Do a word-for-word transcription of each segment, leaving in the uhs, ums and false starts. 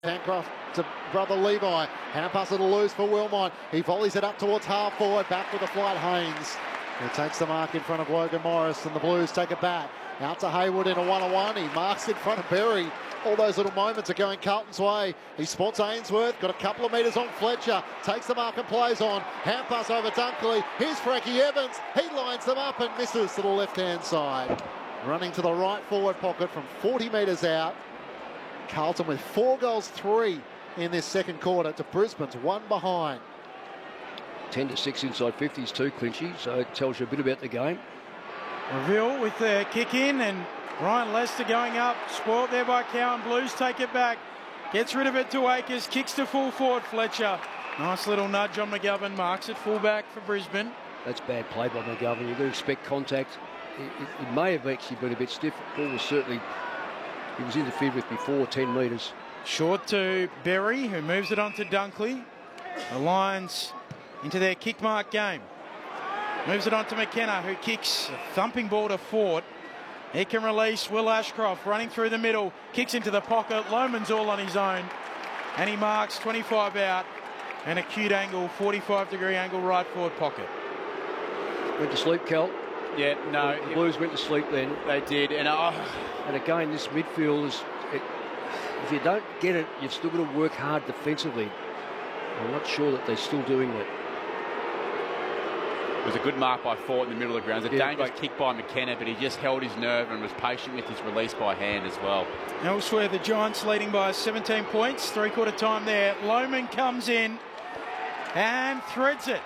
Handcroft to brother Levi. Hand pass it'll lose for Wilmot. He volleys it up towards half forward. Back with the flight, Haynes. He takes the mark in front of Logan Morris, and the Blues take it back. Out to Hayward in a one-on-one. He marks in front of Berry. All those little moments are going Carlton's way. He spots Ainsworth, got a couple of metres on Fletcher, takes the mark and plays on. Hand pass over Dunkley. Here's Frankie Evans. He lines them up and misses to the left-hand side. Running to the right forward pocket from forty metres out. Carlton with four goals, three in this second quarter to Brisbane's one behind. ten to six inside fifties too, Clinchy, so it tells you a bit about the game. Reveal with the kick in, and Ryan Lester going up, spoilt there by Cowan. Blues take it back, gets rid of it to Akers, kicks to full forward Fletcher. Nice little nudge on McGovern, marks it full back for Brisbane. That's bad play by McGovern. You've got to expect contact. It, it, it may have actually been a bit stiff. The ball was certainly, he was interfered with before ten metres. Short to Berry, who moves it on to Dunkley. The Lions into their kick mark game. Moves it on to McKenna, who kicks a thumping ball to Ford. He can release Will Ashcroft running through the middle, kicks into the pocket. Lohman's all on his own, and he marks twenty-five out, and acute angle, forty-five degree angle right forward pocket. Went to sleep, Cal. Yeah, no. The, the Blues went to sleep then. They did, and oh. And again, this midfield is, it, if you don't get it, you've still got to work hard defensively. I'm not sure that they're still doing that. It was a good mark by Fort in the middle of the ground. It was a yeah, dangerous great. kick by McKenna, but he just held his nerve and was patient with his release by hand as well. Elsewhere, the Giants leading by seventeen points. Three-quarter time there. Lohman comes in and threads it.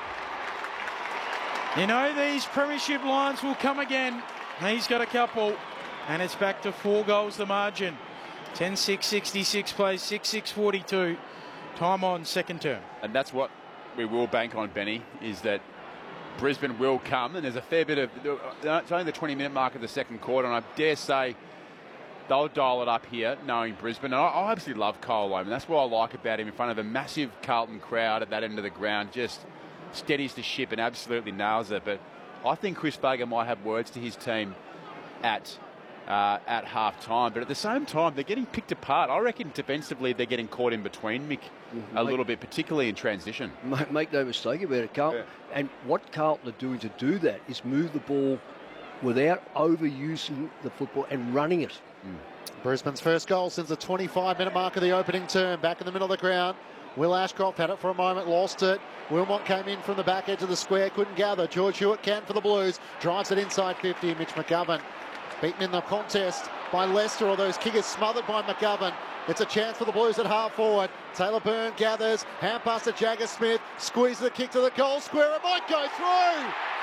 You know, these premiership lines will come again. He's got a couple, and it's back to four goals the margin. ten six sixty-six plays, six six forty-two. Time on second term. And that's what we will bank on, Benny, is that Brisbane will come, and there's a fair bit of, it's only the twenty minute mark of the second quarter, and I dare say they'll dial it up here, knowing Brisbane. And I, I absolutely love Kyle Lohman. That's what I like about him in front of a massive Carlton crowd at that end of the ground. Just steadies the ship and absolutely nails it. But I think Chris Fagan might have words to his team at uh, at half time. But at the same time, they're getting picked apart. I reckon defensively they're getting caught in between, Mick, mm-hmm. a make, little bit, particularly in transition. Make, make no mistake about it, Carlton. Yeah. And what Carlton are doing to do that is move the ball without overusing the football and running it. Mm. Brisbane's first goal since the twenty-five minute mark of the opening term. Back in the middle of the ground. Will Ashcroft had it for a moment, lost it. Wilmot came in from the back edge of the square, couldn't gather. George Hewitt can for the Blues. Drives it inside fifty. Mitch McGovern beaten in the contest by Leicester, although his kick is smothered by McGovern. It's a chance for the Blues at half forward. Taylor Byrne gathers. Hand pass to Jagger Smith. Squeezes the kick to the goal square. It might go through.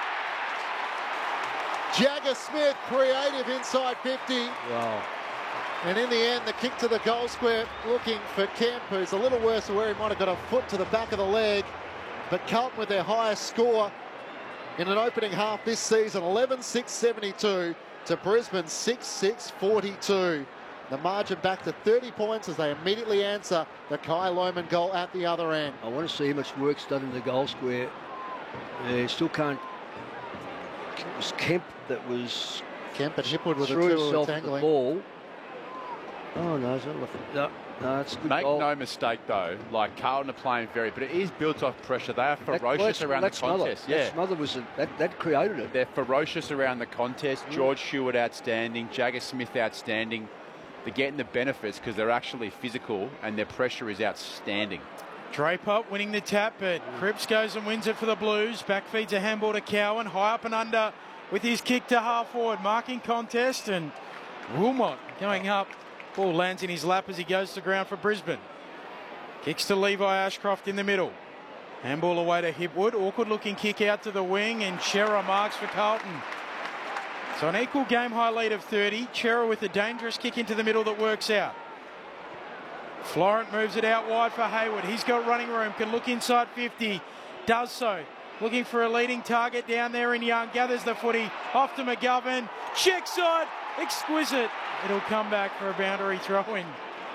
Jagger Smith, creative inside fifty. Wow. And in the end, the kick to the goal square, looking for Kemp, who's a little worse where he might have got a foot to the back of the leg. But Carlton with their highest score in an opening half this season, eleven six seventy-two to Brisbane six six forty-two. The margin back to thirty points as they immediately answer the Kyle Lohman goal at the other end. I want to see how much work's done in the goal square. They still can't. It was Kemp that was Kemp and Hipwood with threw the two himself tangling. the ball. Oh no, it's not no, no, it's a good Make goal. no mistake though, like Carlton are playing very, but it is built off pressure. They are ferocious that, well, around the smother. contest. That yeah, smother was a, that that created it. They're ferocious around the contest. Mm. George Hewitt outstanding, Jagger Smith outstanding. They're getting the benefits because they're actually physical and their pressure is outstanding. Draper winning the tap, but Cripps goes and wins it for the Blues. Back feeds a handball to Cowan, high up and under with his kick to half forward. Marking contest, and Wilmot going up. Ball lands in his lap as he goes to ground for Brisbane. Kicks to Levi Ashcroft in the middle. Handball away to Hipwood. Awkward looking kick out to the wing, and Chera marks for Carlton. So an equal game high lead of thirty. Chera with a dangerous kick into the middle that works out. Florent moves it out wide for Hayward. He's got running room, can look inside fifty. Does so. Looking for a leading target down there in Young. Gathers the footy off to McGovern. Check side. Exquisite. It'll come back for a boundary throw-in.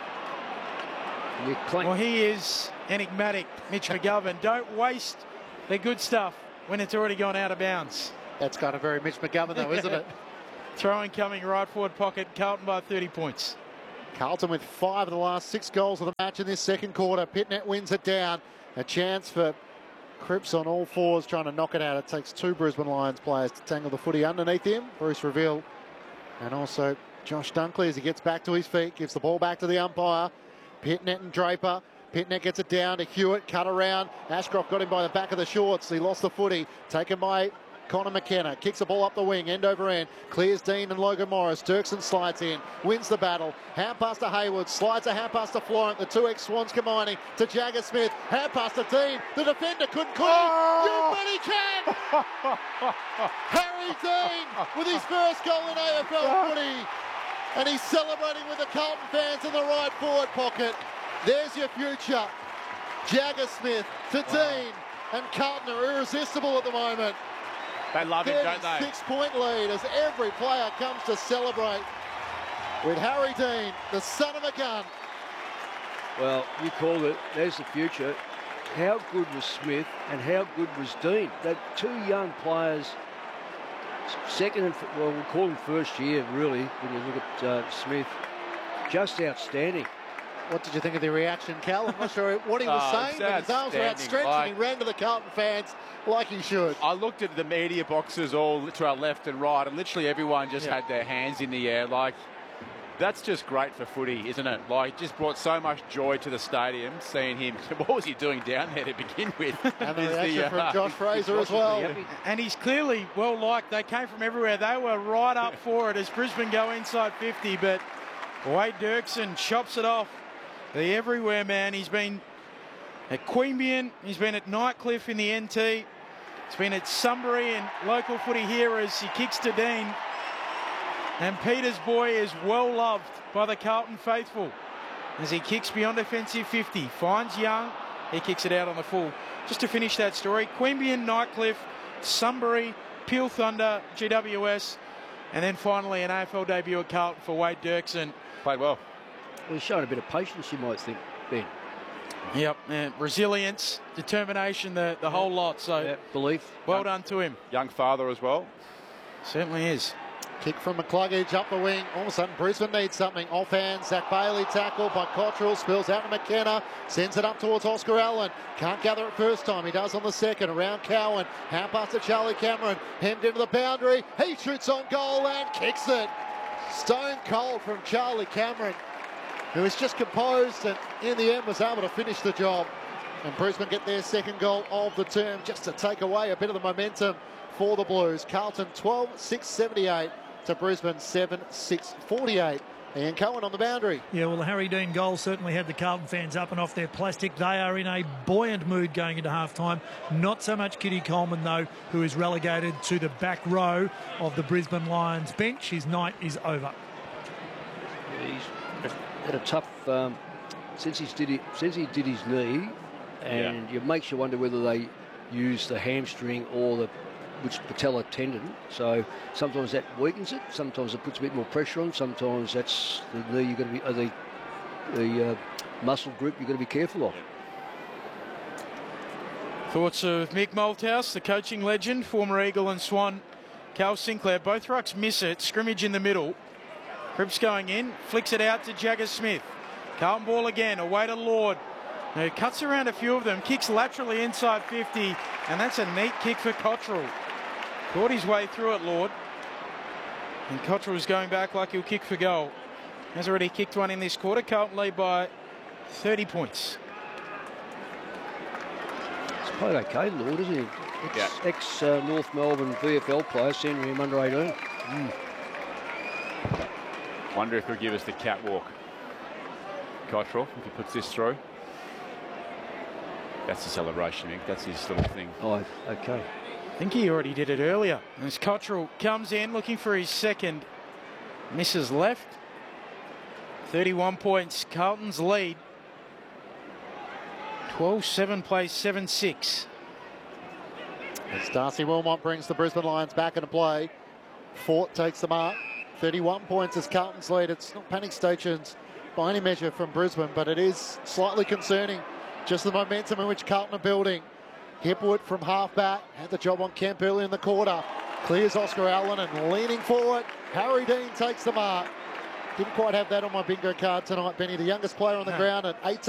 Well, he is enigmatic, Mitch McGovern. Don't waste the good stuff when it's already gone out of bounds. That's kind of very Mitch McGovern though, isn't it? Throwing coming right forward pocket. Carlton by thirty points. Carlton with five of the last six goals of the match in this second quarter. Pitnet wins it down. A chance for Cripps on all fours trying to knock it out. It takes two Brisbane Lions players to tangle the footy underneath him. Bruce Reveal and also Josh Dunkley as he gets back to his feet, gives the ball back to the umpire. Pitnet and Draper. Pitnet gets it down to Hewitt, cut around. Ashcroft got him by the back of the shorts. He lost the footy. Taken by Connor McKenna. Kicks the ball up the wing, end over end. Clears Dean and Logan Morris. Dirksen slides in, wins the battle. Hand pass to Hayward, slides a hand pass to Florent. The two ex-Swans combining to Jagger Smith. Hand pass to Dean. The defender couldn't clear. Oh! You bet he can! Harry Dean with his first goal in A F L footy. And he's celebrating with the Carlton fans in the right forward pocket. There's your future. Jagger Smith to Dean, and Carlton are irresistible at the moment. They love him, don't they? Six-point lead as every player comes to celebrate with Harry Dean, the son of a gun. Well, you called it. There's the future. How good was Smith and how good was Dean? They're two young players. Second and, well, we'll call them first year, really, when you look at uh, Smith. Just outstanding. What did you think of the reaction, Cal? I'm not sure what he was Oh, saying, but his arms were outstanding. outstretched Like- and he ran to the Carlton fans like he should. I looked at the media boxes all to our left and right, and literally everyone just Yeah. had their hands in the air. Like, that's just great for footy, isn't it? Like, just brought so much joy to the stadium seeing him. What was he doing down there to begin with? And the Is reaction from uh, Josh Fraser as well. And he's clearly well liked. They came from everywhere. They were right up for it as Brisbane go inside fifty. But Wade Dirksen chops it off. The everywhere man. He's been at Queanbeyan. He's been at Nightcliff in the N T. He's been at Sunbury and local footy here as he kicks to Dean. And Peter's boy is well loved by the Carlton faithful as he kicks beyond offensive fifty. Finds Young. He kicks it out on the full. Just to finish that story, Queanbeyan, Nightcliff, Sunbury, Peel Thunder, G W S, and then finally an A F L debut at Carlton for Wade Dirksen. Played well. Well, he's shown a bit of patience, you might think, Ben. Yep, and resilience, determination, the, the whole lot. So Yeah, belief. well done to him. Young father as well. Certainly is. Kick from McCluggage up the wing. All of a sudden, Brisbane needs something. Offhand, Zach Bailey tackled by Cottrell. Spills out to McKenna. Sends it up towards Oscar Allen. Can't gather it first time. He does on the second. Around Cowan. Hand pass to Charlie Cameron. Hemmed into the boundary. He shoots on goal and kicks it. Stone cold from Charlie Cameron, who is just composed and in the end was able to finish the job. And Brisbane get their second goal of the term just to take away a bit of the momentum for the Blues. Carlton twelve six seventy-eight to Brisbane seven six forty-eight. Ian Cohen on the boundary. Yeah, well, the Harry Dean goal certainly had the Carlton fans up and off their plastic. They are in a buoyant mood going into half-time. Not so much Kitty Coleman, though, who is relegated to the back row of the Brisbane Lions bench. His night is over. Yeah, he's had a tough um, since he did it, since he did his knee, and Yeah. it makes you wonder whether they use the hamstring or the which patella tendon. So sometimes that weakens it, sometimes it puts a bit more pressure on, sometimes that's the knee you're going to be, uh, the the uh, muscle group you're going to be careful of. Thoughts of Mick Malthouse, the coaching legend, former Eagle and Swan. Cal Sinclair, both rucks miss it. Scrimmage in the middle. Cripps going in, flicks it out to Jagger Smith. Carlton ball again, away to Lord. Now, he cuts around a few of them, kicks laterally inside fifty, and that's a neat kick for Cottrell. Caught his way through it, Lord. And Cottrell is going back like he'll kick for goal. Has already kicked one in this quarter. Carlton lead by thirty points. He's played okay, Lord, isn't he? Ex, Yeah. ex uh, North Melbourne V F L player, senior him under eighteen. Mm. Wonder if he'll give us the catwalk. Cottrell, if he puts this through. That's the celebration, Mick. That's his little thing. Oh, okay. I think he already did it earlier. As Cottrell comes in looking for his second. Misses left. thirty-one points. Carlton's lead. twelve seven plays seven six. As Darcy Wilmot brings the Brisbane Lions back into play. Fort takes the mark. thirty-one points as Carlton's lead. It's not panic stations by any measure from Brisbane, but it is slightly concerning. Just the momentum in which Carlton are building. Hipwood from half back had the job on Kemp early in the quarter. Clears Oscar Allen and leaning forward. Harry Dean takes the mark. Didn't quite have that on my bingo card tonight, Benny. The youngest player on the No. ground at eighteen.